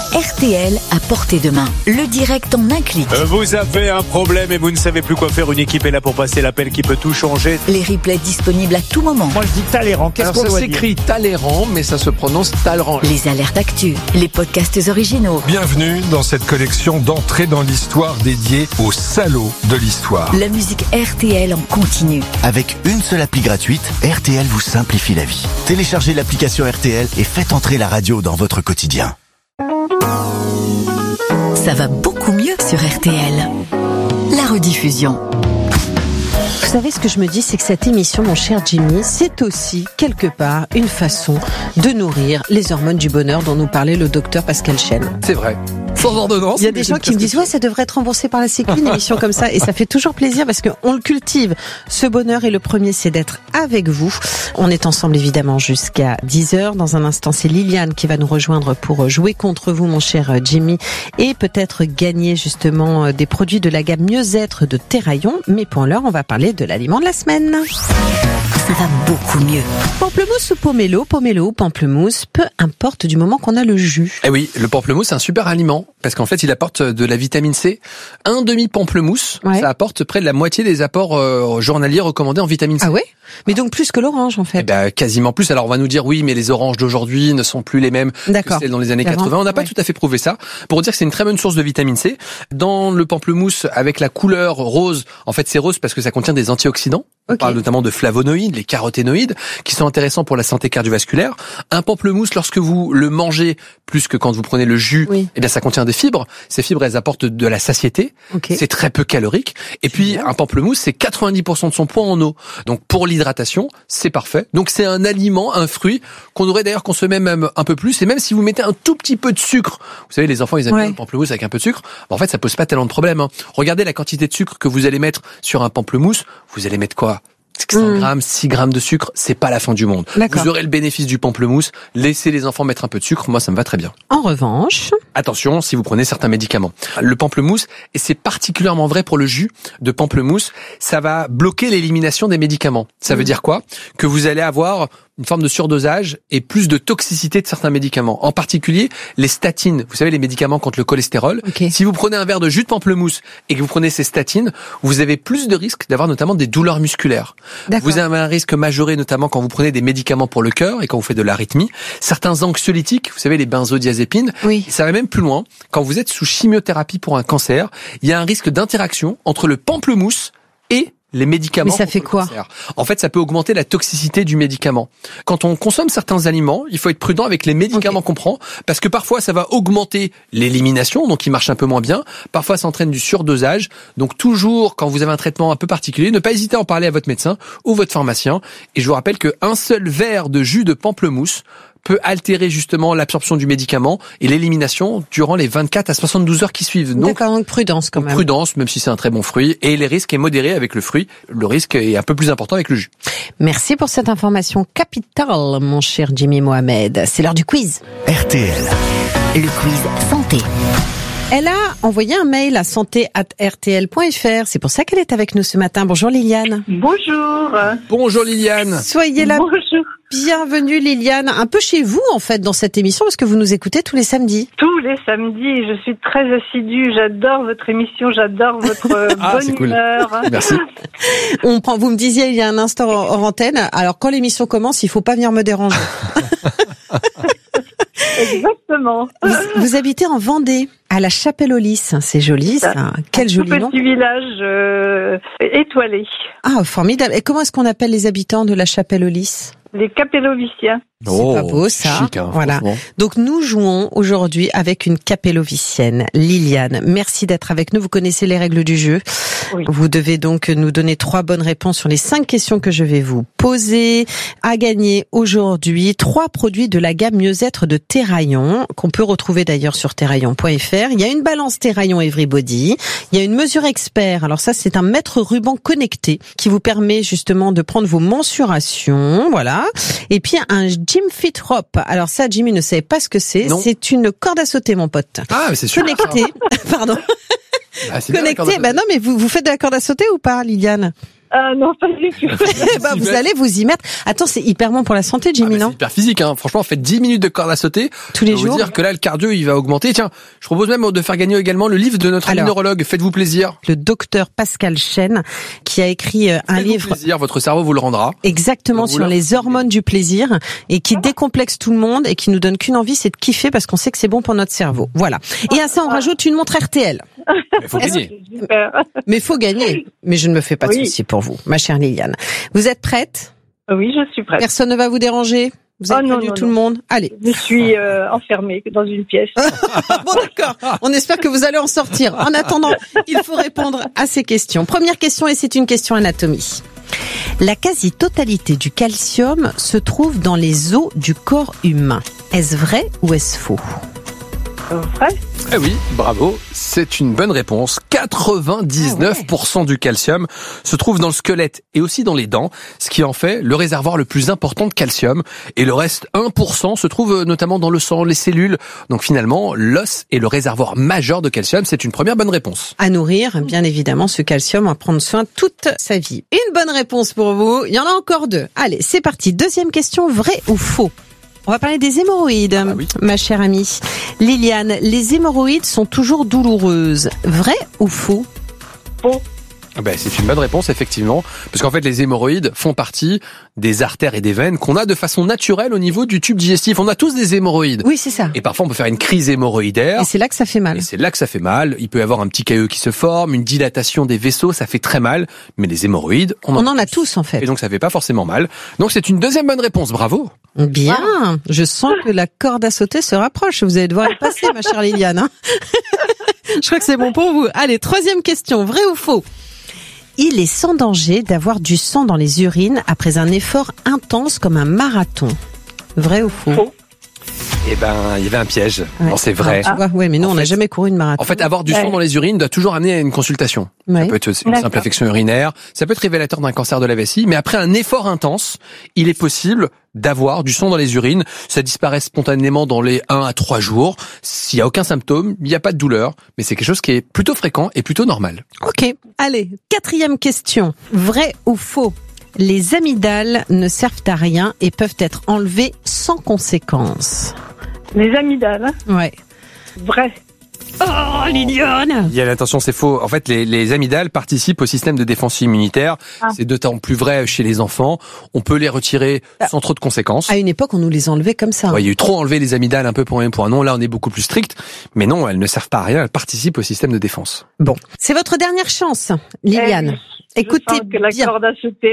RTL à portée de main. Le direct en un clic. Vous avez un problème et vous ne savez plus quoi faire. Une équipe est là pour passer l'appel qui peut tout changer. Les replays disponibles à tout moment. Moi je dis Talleyrand, qu'est-ce qu'on Ça doit dire? s'écrit Talleyrand, mais ça se prononce Talleyrand. Les alertes actu, les podcasts originaux. Bienvenue dans cette collection d'entrées dans l'histoire dédiée aux salauds de l'histoire. La musique RTL en continu. Avec une seule appli gratuite, RTL vous simplifie la vie. Téléchargez l'application RTL et faites entrer la radio dans votre quotidien. Ça va beaucoup mieux sur RTL. La rediffusion. Vous savez, ce que je me dis, c'est que cette émission, mon cher Jimmy, c'est aussi, quelque part, une façon de nourrir les hormones du bonheur dont nous parlait le docteur Pascal Chêne. C'est vrai. Sans ordonnance. Il y a des gens qui me disent, ouais, ça devrait être remboursé par la Sécu, une émission comme ça. Et ça fait toujours plaisir parce qu'on le cultive. Ce bonheur, et le premier, c'est d'être avec vous. On est ensemble, évidemment, jusqu'à 10h. Dans un instant, c'est Liliane qui va nous rejoindre pour jouer contre vous, mon cher Jimmy. Et peut-être gagner, justement, des produits de la gamme Mieux-être de Terraillon. Mais pour l'heure, on va parler de l'aliment de la semaine. Ça va beaucoup mieux. Pamplemousse ou pomelo, pomelo ou pamplemousse, peu importe du moment qu'on a le jus. Eh oui, le pamplemousse, c'est un super aliment, parce qu'en fait, il apporte de la vitamine C. Un demi-pamplemousse, Ouais. ça apporte près de la moitié des apports journaliers recommandés en vitamine C. Ah ouais? Mais donc plus que l'orange, en fait. Eh ben, quasiment plus. Alors, on va nous dire, oui, mais les oranges d'aujourd'hui ne sont plus les mêmes que D'accord. celles dans les années Avant, 80. On n'a pas ouais. tout à fait prouvé ça. Pour dire que c'est une très bonne source de vitamine C. Dans le pamplemousse, avec la couleur rose, en fait, c'est rose parce que ça contient des antioxydants. On Ok. parle notamment de flavonoïdes, les caroténoïdes, qui sont intéressants pour la santé cardiovasculaire. Un pamplemousse, lorsque vous le mangez, plus que quand vous prenez le jus, Oui. eh bien, ça contient des fibres. Ces fibres, elles apportent de la satiété. Ok. C'est très peu calorique. Et puis, un pamplemousse, c'est 90% de son poids en eau. Donc, pour l'hydratation, c'est parfait. Donc, c'est un aliment, un fruit, qu'on aurait d'ailleurs consommé même un peu plus. Et même si vous mettez un tout petit peu de sucre, vous savez, les enfants, ils aiment Ouais. bien le pamplemousse avec un peu de sucre. En fait, ça pose pas tellement de problème, hein. Regardez la quantité de sucre que vous allez mettre sur un pamplemousse. Vous allez mettre quoi? 100 grammes, 6 grammes de sucre, c'est pas la fin du monde. D'accord. Vous aurez le bénéfice du pamplemousse. Laissez les enfants mettre un peu de sucre. Moi, ça me va très bien. En revanche, Attention si vous prenez certains médicaments. Le pamplemousse, et c'est particulièrement vrai pour le jus de pamplemousse, ça va bloquer l'élimination des médicaments. Ça veut dire quoi? Que vous allez avoir une forme de surdosage et plus de toxicité de certains médicaments. En particulier, les statines. Vous savez, les médicaments contre le cholestérol. Ok. Si vous prenez un verre de jus de pamplemousse et que vous prenez ces statines, vous avez plus de risques d'avoir notamment des douleurs musculaires. D'accord. Vous avez un risque majoré, notamment quand vous prenez des médicaments pour le cœur et quand vous faites de l'arythmie. Certains anxiolytiques, vous savez, les benzodiazépines. oui. Et ça va même plus loin. Quand vous êtes sous chimiothérapie pour un cancer, il y a un risque d'interaction entre le pamplemousse et les médicaments. Mais ça contre fait le quoi? cancer. En fait, ça peut augmenter la toxicité du médicament. Quand on consomme certains aliments, il faut être prudent avec les médicaments qu'on prend, parce que parfois ça va augmenter l'élimination, donc il marche un peu moins bien. Parfois ça entraîne du surdosage. Donc toujours, quand vous avez un traitement un peu particulier, ne pas hésiter à en parler à votre médecin ou votre pharmacien. Et je vous rappelle qu'un seul verre de jus de pamplemousse peut altérer justement l'absorption du médicament et l'élimination durant les 24 à 72 heures qui suivent. Donc, D'accord, donc prudence quand même. prudence, même si c'est un très bon fruit. Et les risques est modéré avec le fruit. Le risque est un peu plus important avec le jus. Merci pour cette information capitale, mon cher Jimmy Mohamed. C'est l'heure du quiz. RTL. Le quiz santé. Elle a envoyé un mail à santé@rtl.fr. C'est pour ça qu'elle est avec nous ce matin. Bonjour Liliane. Bonjour. Bonjour Liliane. Soyez la Bonjour. bienvenue Liliane. Un peu chez vous en fait dans cette émission parce que vous nous écoutez tous les samedis. Tous les samedis, je suis très assidue. J'adore votre émission, j'adore votre Ah, c'est bonne cool. humeur. Merci. Vous me disiez il y a un instant hors antenne. Alors quand l'émission commence, il faut pas venir me déranger. Exactement. Vous habitez en Vendée, à la Chapelle-aux-Lys. C'est joli ça. Quel joli Tout nom. petit village étoilé. Ah, formidable. Et comment est-ce qu'on appelle les habitants de la Chapelle-aux-Lys? Les Capelloviciens. C'est pas beau, ça. Chic, hein, Voilà. franchement. Donc nous jouons aujourd'hui avec une capellovicienne. Liliane, merci d'être avec nous. Vous connaissez les règles du jeu. Oui. Vous devez donc nous donner 3 bonnes réponses sur les 5 questions que je vais vous poser. À gagner aujourd'hui 3 produits de la gamme Mieux-être de Terraillon, qu'on peut retrouver d'ailleurs sur terraillon.fr. Il y a une balance Terraillon Everybody. Il y a une mesure expert. Alors ça, c'est un mètre ruban connecté qui vous permet justement de prendre vos mensurations. Voilà. Et puis un Gym Fit Rope. Alors ça, Jimmy ne savait pas ce que c'est. Non. C'est une corde à sauter, mon pote. Ah, mais c'est sûr. Connecté. Pardon. Ah, c'est bien, la corde à Connecté. sauter. Ben non, mais vous faites de la corde à sauter ou pas, Liliane? Ah non, pas du tout. Bah, vous allez vous y mettre. Attends, c'est hyper bon pour la santé, Jimmy, C'est non? hyper physique, hein. Franchement, faites 10 minutes de corde à sauter. Tous les Je peux jours. vous dire que là, le cardio, il va augmenter. Tiens, je propose même de faire gagner également le livre de notre ami neurologue. Faites-vous plaisir. Le docteur Pascal Chêne, qui a écrit un Faites-vous livre. plaisir, votre cerveau vous le rendra. Exactement, sur les hormones du plaisir, et qui décomplexe tout le monde et qui nous donne qu'une envie, c'est de kiffer parce qu'on sait que c'est bon pour notre cerveau. Voilà. Et à ça, on rajoute une montre RTL. Mais faut gagner. Super. Mais faut gagner. Mais je ne me fais pas de soucis pour vous, ma chère Liliane. Vous êtes prête? Oui, je suis prête. Personne ne va vous déranger? Vous êtes prête tout le monde? Allez. Je suis enfermée dans une pièce. Bon, d'accord. On espère que vous allez en sortir. En attendant, il faut répondre à ces questions. Première question, et c'est une question anatomie. La quasi-totalité du calcium se trouve dans les os du corps humain. Est-ce vrai ou est-ce faux? Vrai? Eh oui, bravo, c'est une bonne réponse. 99% du calcium se trouve dans le squelette et aussi dans les dents, ce qui en fait le réservoir le plus important de calcium. Et le reste, 1%, se trouve notamment dans le sang, les cellules. Donc finalement, l'os est le réservoir majeur de calcium. C'est une première bonne réponse. À nourrir, bien évidemment, ce calcium, à prendre soin toute sa vie. Une bonne réponse pour vous. Il y en a encore deux. Allez, c'est parti. Deuxième question, vrai ou faux? On va parler des hémorroïdes, ma chère amie. Liliane, les hémorroïdes sont toujours douloureuses. Vrai ou faux? Faux. C'est une bonne réponse, effectivement, parce qu'en fait, les hémorroïdes font partie des artères et des veines qu'on a de façon naturelle au niveau du tube digestif. On a tous des hémorroïdes. Oui, c'est ça. Et parfois, on peut faire une crise hémorroïdaire. Et c'est là que ça fait mal. Et c'est là que ça fait mal. Il peut y avoir un petit cailleux qui se forme, une dilatation des vaisseaux, ça fait très mal. Mais les hémorroïdes, on en a tous, en fait. Et donc, ça fait pas forcément mal. Donc, c'est une deuxième bonne réponse. Bravo. Bien. Je sens que la corde à sauter se rapproche. Vous allez devoir y passer, ma chère Liliane. Hein. Je crois que c'est bon pour vous. Allez, troisième question. Vrai ou faux? Il est sans danger d'avoir du sang dans les urines après un effort intense comme un marathon. Vrai ou faux? Faux. Il y avait un piège. Ouais. Non, c'est vrai. Tu vois, mais nous, on n'a jamais couru une marathon. En fait, avoir du sang dans les urines doit toujours amener à une consultation. Ouais. Ça peut être une simple infection urinaire, ça peut être révélateur d'un cancer de la vessie, mais après un effort intense, il est possible d'avoir du sang dans les urines. Ça disparaît spontanément dans les 1 à 3 jours. S'il n'y a aucun symptôme, il n'y a pas de douleur, mais c'est quelque chose qui est plutôt fréquent et plutôt normal. Ok, allez, quatrième question. Vrai ou faux? Les amygdales ne servent à rien et peuvent être enlevées sans conséquence. Les amygdales? Ouais. Vrai. Oh, Liliane! Il y a l'intention, c'est faux. En fait, les amygdales participent au système de défense immunitaire. C'est d'autant plus vrai chez les enfants. On peut les retirer sans trop de conséquences. À une époque, on nous les enlevait comme ça. Ouais, il y a eu trop enlevé les amygdales un peu pour un non. Là, on est beaucoup plus strict. Mais non, elles ne servent pas à rien. Elles participent au système de défense. Bon. C'est votre dernière chance, Liliane. Écoutez je sens que la bien. corde à sauter,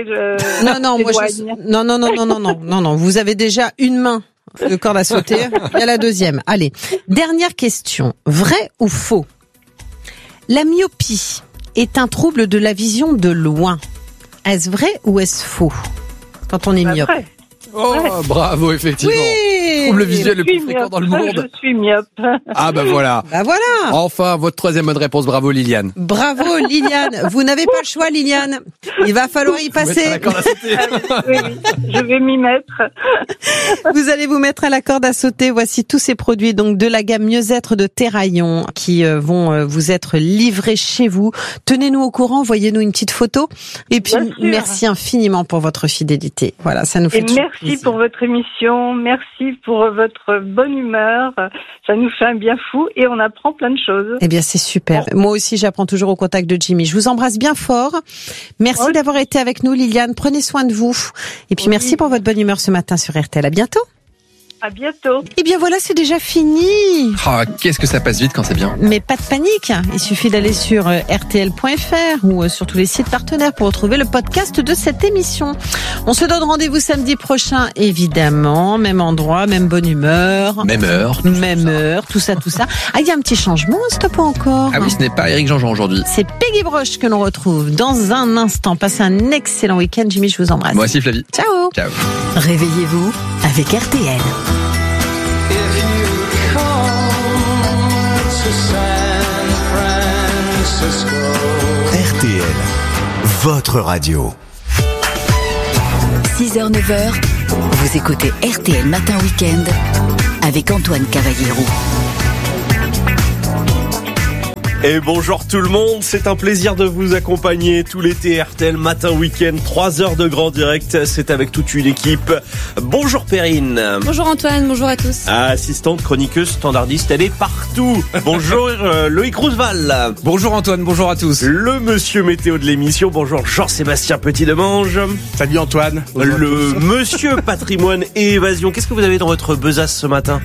Non. Vous avez déjà une main de corde à sauter. Il y a la deuxième. Allez. Dernière question. Vrai ou faux? La myopie est un trouble de la vision de loin. Est-ce vrai ou est-ce faux? Quand on est myope. Vrai. Oh, bravo, effectivement. Oui. Trouble visuel le plus fréquent dans le monde. Je suis myope. Ah, voilà. Voilà. Enfin, votre troisième bonne réponse. Bravo, Liliane. Bravo, Liliane. Vous n'avez pas le choix, Liliane. Il va falloir y passer. Oui, je vais m'y mettre. Vous allez vous mettre à la corde à sauter. Voici tous ces produits donc de la gamme Mieux-être de Terraillon qui vont vous être livrés chez vous. Tenez-nous au courant, envoyez-nous une petite photo. Et puis, merci infiniment pour votre fidélité. Voilà, ça nous fait toujours plaisir. Merci pour votre émission. Merci pour votre bonne humeur. Ça nous fait un bien fou et on apprend plein de choses. Eh bien, c'est super. Bon. Moi aussi, j'apprends toujours au contact de Jimmy. Je vous embrasse bien fort. Merci d'avoir été avec nous, Liliane. Prenez soin de vous. Et puis, merci pour votre bonne humeur ce matin sur RTL. À bientôt. À bientôt. Eh bien voilà, c'est déjà fini. Ah, qu'est-ce que ça passe vite quand c'est bien. Mais pas de panique, il suffit d'aller sur rtl.fr ou sur tous les sites partenaires pour retrouver le podcast de cette émission. On se donne rendez-vous samedi prochain, évidemment, même endroit, même bonne humeur. Même heure. Même heure, tout ça. Ah, il y a un petit changement, c'est pas encore. Ah oui, ce n'est pas Éric Jean-Jean aujourd'hui. C'est Peggy Broche que l'on retrouve dans un instant. Passez un excellent week-end, Jimmy, je vous embrasse. Moi aussi, Flavie. Ciao. Ciao. Réveillez-vous avec RTL. RTL, votre radio. 6h-9h, vous écoutez RTL Matin Week-end avec Antoine Cavallero. Et bonjour tout le monde, c'est un plaisir de vous accompagner tout l'été RTL matin week-end, 3 heures de grand direct, c'est avec toute une équipe. Bonjour Perrine. Bonjour Antoine, bonjour à tous. Assistante, chroniqueuse, standardiste, elle est partout. Bonjour Loïc Roosevelt. Bonjour Antoine, bonjour à tous. Le monsieur météo de l'émission, bonjour Jean-Sébastien Petit-Demange. Salut Antoine. Bonjour le monsieur patrimoine et évasion, qu'est-ce que vous avez dans votre besace ce matin?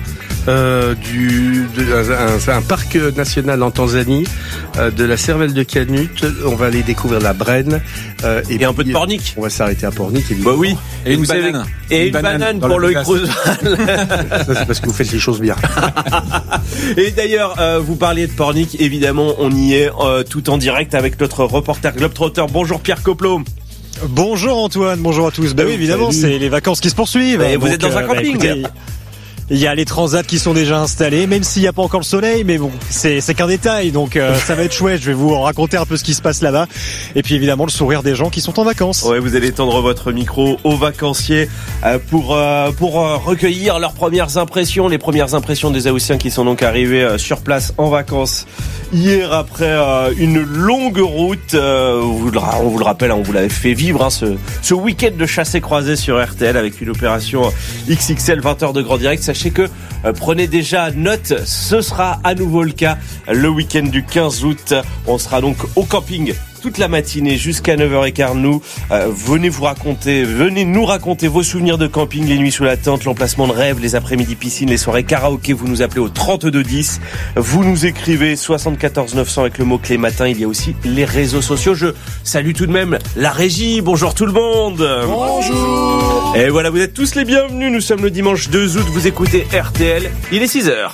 C'est un parc national en Tanzanie, de la cervelle de Canut. On va aller découvrir la Brenne et un peu de Pornic. On va s'arrêter à Pornic évidemment. Bah oui. Et une banane. Et une banane pour Loïc Roosevelt. Ça c'est parce que vous faites les choses bien. Et d'ailleurs, vous parliez de Pornic, évidemment, on y est tout en direct avec notre reporter Globetrotter. Bonjour Pierre Coplot. Bonjour Antoine, bonjour à tous. Bah oui, évidemment, c'est les vacances qui se poursuivent. Et vous êtes dans un camping. Écoutez, il y a les transats qui sont déjà installés, même s'il n'y a pas encore le soleil, mais bon, c'est qu'un détail, donc ça va être chouette. Je vais vous raconter un peu ce qui se passe là-bas, et puis évidemment le sourire des gens qui sont en vacances. Ouais, vous allez tendre votre micro aux vacanciers pour recueillir leurs premières impressions, les premières impressions des Haussiens qui sont donc arrivés sur place en vacances hier après une longue route. On vous le rappelle, on vous l'avait fait vivre ce week-end de chassé-croisé sur RTL avec une opération XXL 20 heures de grand direct. Sachez que prenez déjà note, ce sera à nouveau le cas le week-end du 15 août. On sera donc au camping toute la matinée jusqu'à 9h15. Nous, venez nous raconter vos souvenirs de camping, les nuits sous la tente, l'emplacement de rêve, les après-midi piscine, les soirées karaoké. Vous nous appelez au 3210. Vous nous écrivez 74 900 avec le mot-clé matin. Il y a aussi les réseaux sociaux. Je salue tout de même la régie. Bonjour tout le monde. Bonjour. Et voilà, vous êtes tous les bienvenus. Nous sommes le dimanche 2 août. Vous écoutez RTL. Il est 6h.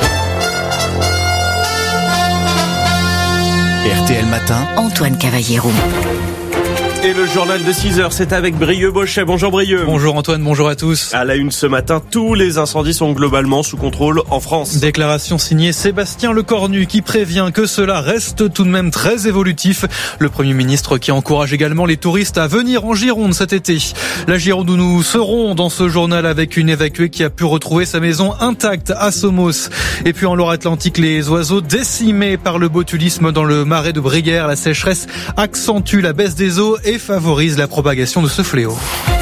RTL Matin, Antoine Cavallero. Et le journal de 6h, c'est avec Brieux Bochet. Bonjour Brieux. Bonjour Antoine, bonjour à tous. À la une ce matin, tous les incendies sont globalement sous contrôle en France. Déclaration signée Sébastien Lecornu qui prévient que cela reste tout de même très évolutif. Le Premier ministre qui encourage également les touristes à venir en Gironde cet été. La Gironde où nous serons dans ce journal avec une évacuée qui a pu retrouver sa maison intacte à Somos. Et puis en Loire-Atlantique, les oiseaux décimés par le botulisme dans le marais de Briguères. La sécheresse accentue la baisse des eaux et favorise la propagation de ce fléau.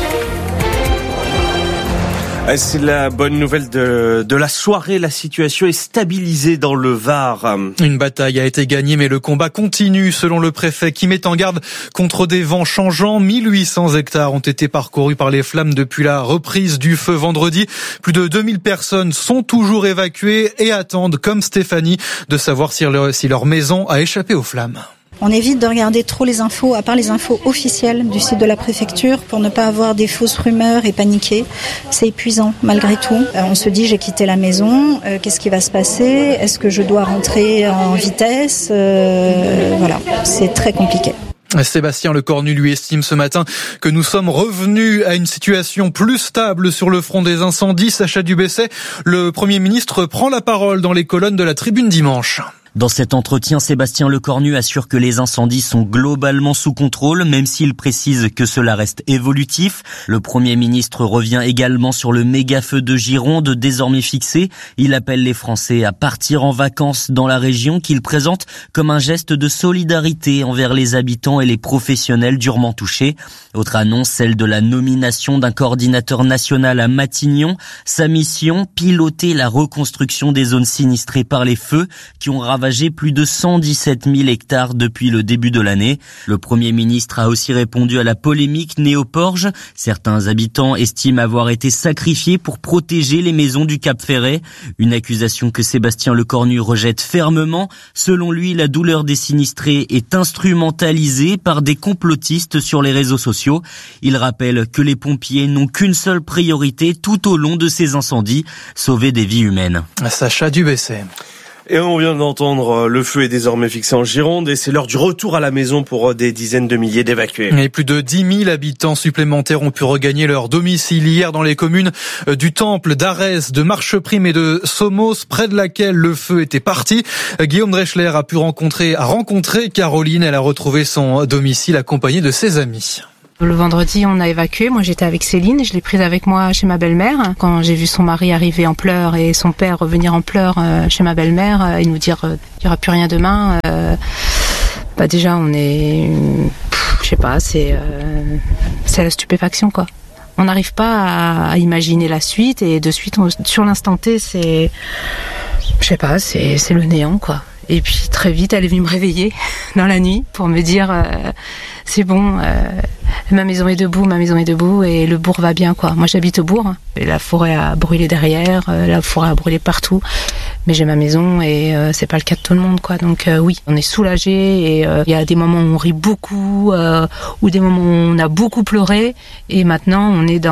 C'est la bonne nouvelle de la soirée. La situation est stabilisée dans le Var. Une bataille a été gagnée, mais le combat continue, selon le préfet, qui met en garde contre des vents changeants. 1800 hectares ont été parcourus par les flammes depuis la reprise du feu vendredi. Plus de 2000 personnes sont toujours évacuées et attendent, comme Stéphanie, de savoir si leur maison a échappé aux flammes. On évite de regarder trop les infos, à part les infos officielles du site de la préfecture, pour ne pas avoir des fausses rumeurs et paniquer. C'est épuisant malgré tout. On se dit j'ai quitté la maison, qu'est-ce qui va se passer? Est-ce que je dois rentrer en vitesse? Voilà, c'est très compliqué. Sébastien Lecornu lui estime ce matin que nous sommes revenus à une situation plus stable sur le front des incendies. Sacha Dubesset, le Premier ministre, prend la parole dans les colonnes de la Tribune dimanche. Dans cet entretien, Sébastien Lecornu assure que les incendies sont globalement sous contrôle, même s'il précise que cela reste évolutif. Le Premier ministre revient également sur le méga-feu de Gironde, désormais fixé. Il appelle les Français à partir en vacances dans la région, qu'il présente comme un geste de solidarité envers les habitants et les professionnels durement touchés. Autre annonce, celle de la nomination d'un coordinateur national à Matignon. Sa mission, piloter la reconstruction des zones sinistrées par les feux qui ont ravagé plus de 117 000 hectares depuis le début de l'année. Le Premier ministre a aussi répondu à la polémique née au Porge. Certains habitants estiment avoir été sacrifiés pour protéger les maisons du Cap Ferret. Une accusation que Sébastien Lecornu rejette fermement. Selon lui, la douleur des sinistrés est instrumentalisée par des complotistes sur les réseaux sociaux. Il rappelle que les pompiers n'ont qu'une seule priorité tout au long de ces incendies, sauver des vies humaines. Sacha Dubesset. Et on vient d'entendre, le feu est désormais fixé en Gironde et c'est l'heure du retour à la maison pour des dizaines de milliers d'évacués. Et plus de 10 000 habitants supplémentaires ont pu regagner leur domicile hier dans les communes du Temple, d'Arès, de Marcheprime et de Somos, près de laquelle le feu était parti. Guillaume Dreschler a rencontré Caroline. Elle a retrouvé son domicile accompagnée de ses amis. Le vendredi, on a évacué. Moi, j'étais avec Céline. Je l'ai prise avec moi chez ma belle-mère. Quand j'ai vu son mari arriver en pleurs et son père revenir en pleurs chez ma belle-mère et nous dire il n'y aura plus rien demain, déjà, on est... je sais pas, c'est la stupéfaction, quoi. On n'arrive pas à imaginer la suite et de suite, sur l'instant T, c'est le néant, quoi. Et puis très vite, elle est venue me réveiller dans la nuit pour me dire c'est bon, ma maison est debout et le bourg va bien, quoi. Moi, j'habite au bourg et la forêt a brûlé derrière, la forêt a brûlé partout, mais j'ai ma maison et c'est pas le cas de tout le monde, quoi. Donc oui, on est soulagé et il y a des moments où on rit beaucoup ou des moments où on a beaucoup pleuré et maintenant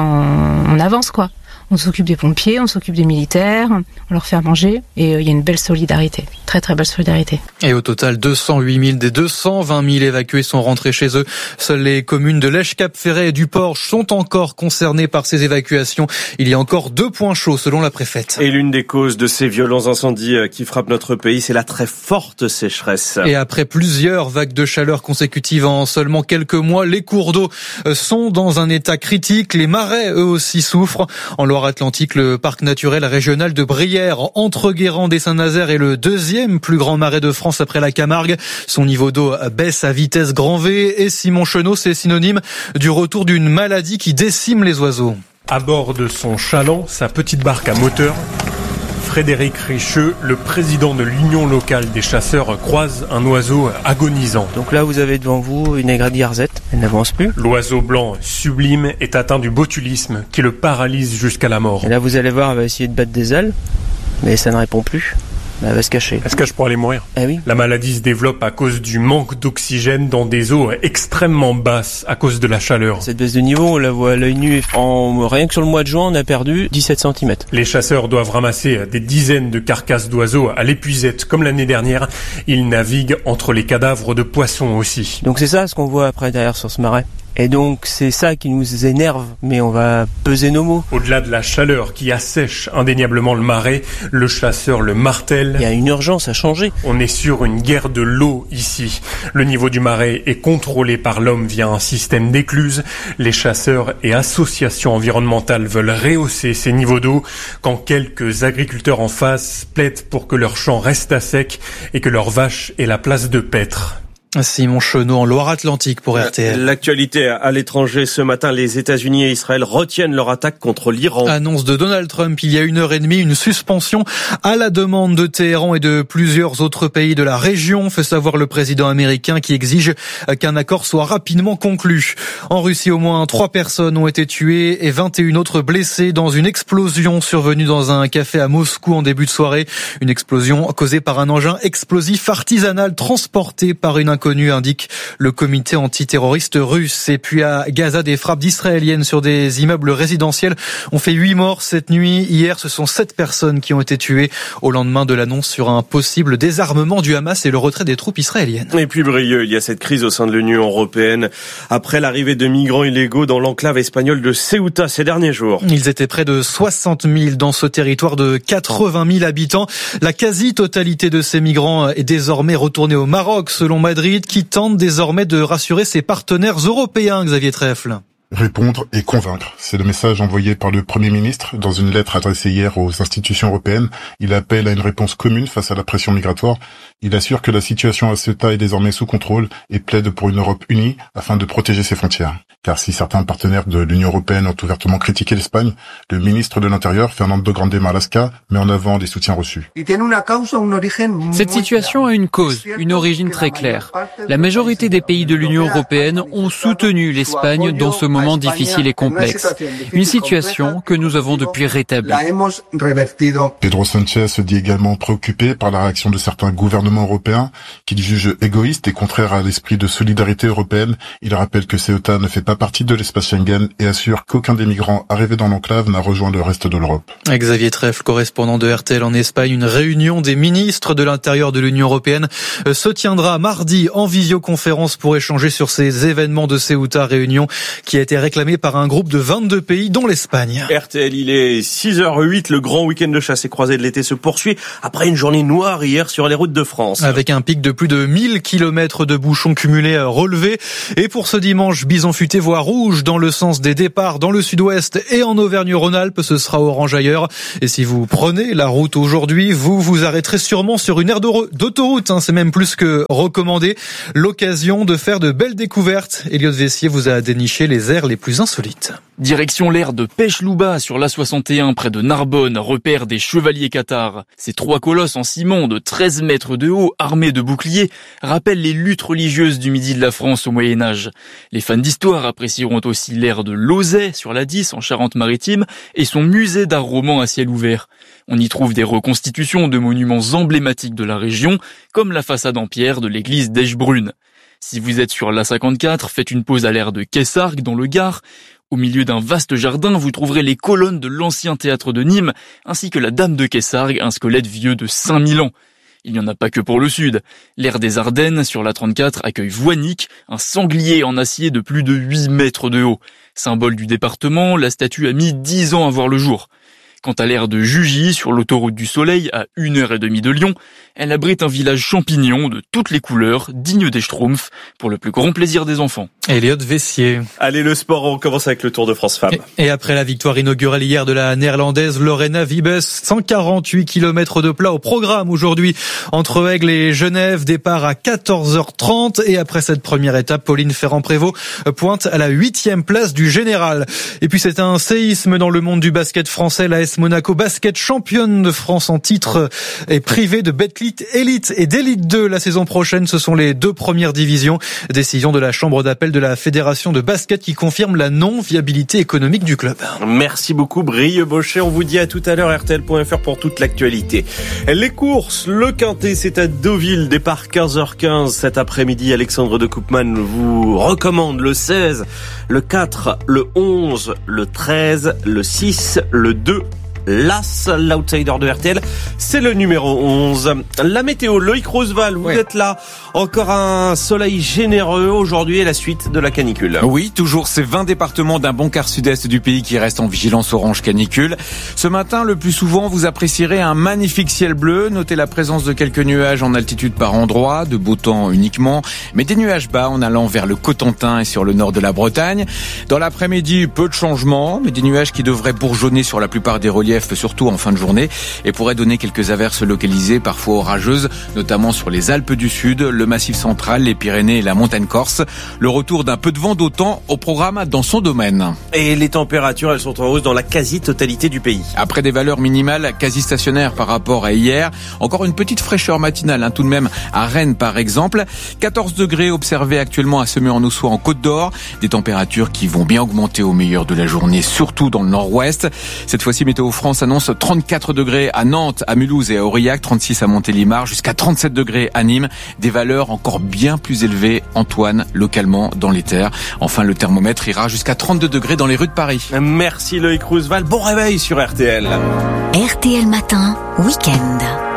on avance, quoi. On s'occupe des pompiers, on s'occupe des militaires, on leur fait à manger et il y a une belle solidarité, très très belle solidarité. Et au total, 208 000 des 220 000 évacués sont rentrés chez eux. Seules les communes de Lèche, Cap-Ferret et du Porche sont encore concernées par ces évacuations. Il y a encore 2 points chauds selon la préfète. Et l'une des causes de ces violents incendies qui frappent notre pays, c'est la très forte sécheresse. Et après plusieurs vagues de chaleur consécutives en seulement quelques mois, les cours d'eau sont dans un état critique. Les marais, eux aussi, souffrent. En Loire-Atlantique, le parc naturel régional de Brière, entre Guérande et Saint-Nazaire, est le 2e plus grand marais de France après la Camargue. Son niveau d'eau baisse à vitesse grand V et Simon Chenot, c'est synonyme du retour d'une maladie qui décime les oiseaux. À bord de son chaland, sa petite barque à moteur, Frédéric Richeux, le président de l'Union locale des chasseurs, croise un oiseau agonisant. Donc là, vous avez devant vous une aigrette garzette, elle n'avance plus. L'oiseau blanc sublime est atteint du botulisme qui le paralyse jusqu'à la mort. Et là, vous allez voir, elle va essayer de battre des ailes, mais ça ne répond plus. Elle va se cacher. Elle se cache pour aller mourir. Eh oui. La maladie se développe à cause du manque d'oxygène dans des eaux extrêmement basses à cause de la chaleur. Cette baisse de niveau, on la voit à l'œil nu. Rien que sur le mois de juin, on a perdu 17 cm. Les chasseurs doivent ramasser des dizaines de carcasses d'oiseaux à l'épuisette. Comme l'année dernière, ils naviguent entre les cadavres de poissons aussi. Donc c'est ça ce qu'on voit après derrière sur ce marais. Et donc c'est ça qui nous énerve, mais on va peser nos mots. Au-delà de la chaleur qui assèche indéniablement le marais, le chasseur le martèle. Il y a une urgence à changer. On est sur une guerre de l'eau ici. Le niveau du marais est contrôlé par l'homme via un système d'écluses. Les chasseurs et associations environnementales veulent rehausser ces niveaux d'eau quand quelques agriculteurs en face plaident pour que leurs champs restent à sec et que leurs vaches aient la place de paître. Simon Chenot en Loire-Atlantique pour RTL. L'actualité à l'étranger ce matin, les États-Unis et Israël retiennent leur attaque contre l'Iran. Annonce de Donald Trump il y a 1h30, une suspension à la demande de Téhéran et de plusieurs autres pays de la région, fait savoir le président américain qui exige qu'un accord soit rapidement conclu. En Russie, au moins 3 personnes ont été tuées et 21 autres blessées dans une explosion survenue dans un café à Moscou en début de soirée. Une explosion causée par un engin explosif artisanal transporté par une inconnue, indique le comité antiterroriste russe. Et puis à Gaza, des frappes d'Israéliennes sur des immeubles résidentiels ont fait 8 morts cette nuit. Hier, ce sont 7 personnes qui ont été tuées au lendemain de l'annonce sur un possible désarmement du Hamas et le retrait des troupes israéliennes. Et puis Brieux, il y a cette crise au sein de l'Union européenne après l'arrivée de migrants illégaux dans l'enclave espagnole de Ceuta ces derniers jours. Ils étaient près de 60 000 dans ce territoire de 80 000 habitants. La quasi-totalité de ces migrants est désormais retournée au Maroc, selon Madrid, qui tente désormais de rassurer ses partenaires européens, Xavier Trèfle. Répondre et convaincre. C'est le message envoyé par le Premier ministre dans une lettre adressée hier aux institutions européennes. Il appelle à une réponse commune face à la pression migratoire. Il assure que la situation à Ceuta est désormais sous contrôle et plaide pour une Europe unie afin de protéger ses frontières. Car si certains partenaires de l'Union européenne ont ouvertement critiqué l'Espagne, le ministre de l'Intérieur, Fernando de Grande Marlaska, met en avant les soutiens reçus. Cette situation a une cause, une origine très claire. La majorité des pays de l'Union européenne ont soutenu l'Espagne dans ce moment difficile et complexe. Une situation que nous avons depuis rétablie. Pedro Sánchez se dit également préoccupé par la réaction de certains gouvernements européens qu'il juge égoïste et contraire à l'esprit de solidarité européenne. Il rappelle que Ceuta ne fait pas partie de l'espace Schengen et assure qu'aucun des migrants arrivés dans l'enclave n'a rejoint le reste de l'Europe. Xavier Trèfle, correspondant de RTL en Espagne, une réunion des ministres de l'Intérieur de l'Union européenne se tiendra mardi en visioconférence pour échanger sur ces événements de Ceuta, réunion qui a été réclamée par un groupe de 22 pays dont l'Espagne. RTL, il est 6h08, le grand week-end de chasse et croisée de l'été se poursuit après une journée noire hier sur les routes de France. Avec un pic de plus de 1000 km de bouchons cumulés relevés. Et pour ce dimanche, bison futé voies rouges dans le sens des départs dans le sud-ouest et en Auvergne-Rhône-Alpes. Ce sera orange ailleurs. Et si vous prenez la route aujourd'hui, vous vous arrêterez sûrement sur une aire d'autoroute. C'est même plus que recommandé. L'occasion de faire de belles découvertes. Elliot Vessier vous a déniché les aires les plus insolites. Direction l'aire de Pêche-Louba sur l'A61 près de Narbonne, repère des chevaliers cathares. Ces 3 colosses en ciment de 13 mètres de haut, armés de boucliers, rappellent les luttes religieuses du midi de la France au Moyen-Âge. Les fans d'histoire apprécieront aussi l'aire de Lauzet sur la 10 en Charente-Maritime et son musée d'art roman à ciel ouvert. On y trouve des reconstitutions de monuments emblématiques de la région, comme la façade en pierre de l'église d'Eschbrunn. Si vous êtes sur l'A54, faites une pause à l'aire de Kessargues dans le Gard. Au milieu d'un vaste jardin, vous trouverez les colonnes de l'ancien théâtre de Nîmes, ainsi que la Dame de Kessargues, un squelette vieux de 5000 ans. Il n'y en a pas que pour le sud. L'aire des Ardennes, sur la 34, accueille Voinic, un sanglier en acier de plus de 8 mètres de haut. Symbole du département, la statue a mis 10 ans à voir le jour. Quant à l'aire de Jugy, sur l'autoroute du Soleil, à 1h30 de Lyon, elle abrite un village champignon de toutes les couleurs, digne des Schtroumpfs, pour le plus grand plaisir des enfants. Elliot Vessier. Allez, le sport, on commence avec le Tour de France Femmes. Et après la victoire inaugurale hier de la néerlandaise Lorena Wiebes, 148 km de plat au programme aujourd'hui entre Aigle et Genève, départ à 14h30. Et après cette première étape, Pauline Ferrand-Prévot pointe à la 8e place du général. Et puis c'est un séisme dans le monde du basket français. L'AS Monaco Basket, championne de France en titre, est privée de Betclic Elite et d'Elite 2 la saison prochaine. Ce sont les 2 premières divisions. Décision de la chambre d'appel de la Fédération de basket qui confirme la non-viabilité économique du club. Merci beaucoup Brieux-Bochet. On vous dit à tout à l'heure, RTL.fr pour toute l'actualité. Les courses, le Quintet, c'est à Deauville, départ 15h15 cet après-midi. Alexandre de Koopman vous recommande le 16, le 4, le 11, le 13, le 6, le 2. L'As, l'outsider de RTL, c'est le numéro 11. La météo, Loïc Roosevelt, vous êtes là. Encore un soleil généreux aujourd'hui et la suite de la canicule. Oui, toujours ces 20 départements d'un bon quart sud-est du pays qui restent en vigilance orange canicule. Ce matin, le plus souvent, vous apprécierez un magnifique ciel bleu. Notez la présence de quelques nuages en altitude par endroits, de beau temps uniquement, mais des nuages bas en allant vers le Cotentin et sur le nord de la Bretagne. Dans l'après-midi, peu de changements, mais des nuages qui devraient bourgeonner sur la plupart des reliefs, surtout en fin de journée, et pourraient donner quelques averses localisées, parfois orageuses, notamment sur les Alpes du Sud, le Massif central, les Pyrénées et la montagne corse. Le retour d'un peu de vent d'automne au programme dans son domaine. Et les températures, elles sont en hausse dans la quasi-totalité du pays. Après des valeurs minimales quasi stationnaires par rapport à hier, encore une petite fraîcheur matinale, tout de même à Rennes par exemple. 14 degrés observés actuellement à Semur-en-Auxois en Côte d'Or. Des températures qui vont bien augmenter au meilleur de la journée, surtout dans le nord-ouest. Cette fois-ci, Météo France annonce 34 degrés à Nantes, à Mulhouse et à Aurillac, 36 à Montélimar, jusqu'à 37 degrés à Nîmes. Des valeurs encore bien plus élevées, Antoine, localement dans les terres. Enfin, le thermomètre ira jusqu'à 32 degrés dans les rues de Paris. Merci Loïc Roosevelt. Bon réveil sur RTL. RTL Matin, week-end.